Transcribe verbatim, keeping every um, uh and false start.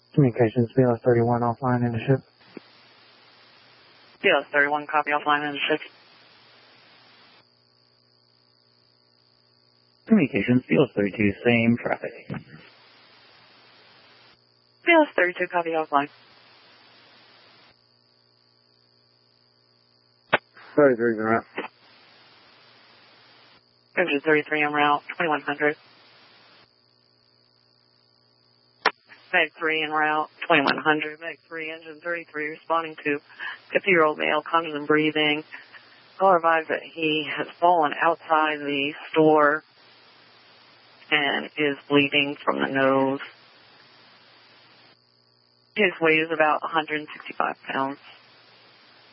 Communications, B L S thirty-one offline in the ship. B L S thirty-one, copy offline in the ship. Communications, B L S thirty-two, same traffic. B L S thirty-two, copy offline. thirty-three en route. Engine thirty-three en route, twenty-one hundred. Mag three en route, twenty-one hundred. Mag three, engine thirty-three, responding to fifty-year-old male, conscious and breathing. Call advised that he has fallen outside the store and is bleeding from the nose. His weight is about one hundred sixty-five pounds.